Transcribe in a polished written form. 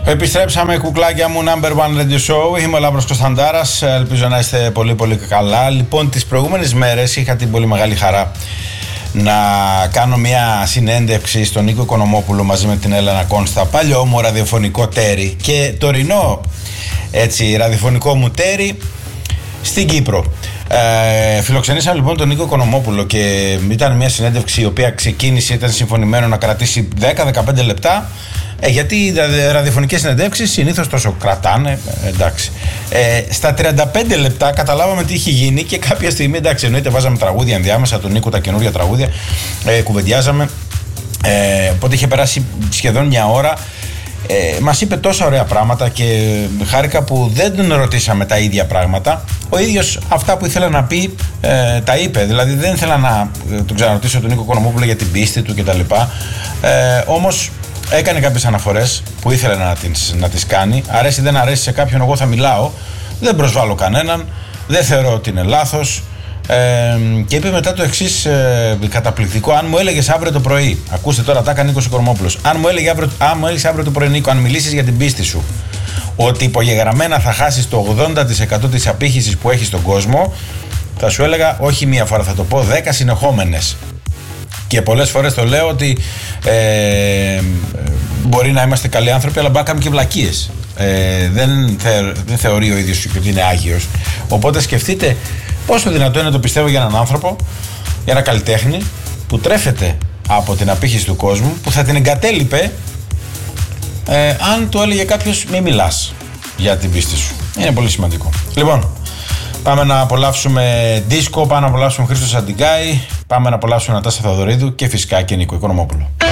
Επιστρέψαμε, κουκλάκια μου, number one radio show. Είμαι ο Λάμπρος Κωνσταντάρας. Ελπίζω να είστε πολύ πολύ καλά. Λοιπόν, τις προηγούμενες μέρες είχα την πολύ μεγάλη χαρά να κάνω μια συνέντευξη στον Νίκο Οικονομόπουλο μαζί με την Έλενα Κόνστα, παλιό μου ραδιοφωνικό τέρι και τωρινό έτσι ραδιοφωνικό μου τέρι στην Κύπρο. Φιλοξενήσαμε λοιπόν τον Νίκο Οικονομόπουλο και ήταν μια συνέντευξη η οποία ξεκίνησε, ήταν συμφωνημένο να κρατήσει 10-15 λεπτά. Γιατί οι ραδιοφωνικές συνεντεύξεις συνήθως τόσο κρατάνε, εντάξει. Στα 35 λεπτά καταλάβαμε τι είχε γίνει και κάποια στιγμή, εντάξει, εννοείται βάζαμε τραγούδια ενδιάμεσα, τον Νίκο τα καινούργια τραγούδια, κουβεντιάζαμε, οπότε είχε περάσει σχεδόν μια ώρα. Μας είπε τόσα ωραία πράγματα και χάρηκα που δεν τον ρωτήσαμε τα ίδια πράγματα. Ο ίδιος αυτά που ήθελε να πει τα είπε, δηλαδή δεν ήθελα να τον ξαναρωτήσω τον Νίκο Οικονομόπουλο για την πίστη του κτλ. Όμως έκανε κάποιες αναφορές που ήθελε να τις κάνει. Αρέσει δεν αρέσει σε κάποιον, εγώ θα μιλάω. Δεν προσβάλλω κανέναν. Δεν θεωρώ ότι είναι λάθος. Και είπε μετά το εξής καταπληκτικό. Αν μου έλεγες αύριο το πρωί, ακούστε τώρα, τα έκανε Νίκος Οικονομόπουλος. Αν μου έλεγες αύριο το πρωί, Νίκο, αν μιλήσεις για την πίστη σου, ότι υπογεγραμμένα θα χάσεις το 80% της απήχησης που έχεις στον κόσμο, θα σου έλεγα όχι μία φορά, θα το πω 10 συνεχόμενες. Και πολλές φορές το λέω ότι μπορεί να είμαστε καλοί άνθρωποι, αλλά μπορεί να κάνουμε και βλακίες. Δεν θεωρεί ο ίδιος ότι είναι άγιος. Οπότε σκεφτείτε πόσο δυνατό είναι, το πιστεύω, για έναν άνθρωπο, για ένα καλλιτέχνη που τρέφεται από την απήχηση του κόσμου, που θα την εγκατέλειπε αν του έλεγε κάποιος μη μιλάς για την πίστη σου. Είναι πολύ σημαντικό. Λοιπόν, πάμε να απολαύσουμε δίσκο, πάμε να απολαύσουμε Χρήστο Σαντιγκάη, πάμε να απολαύσουμε Νατάσα Θεοδωρίδου και φυσικά και Νίκο Οικονομόπουλο.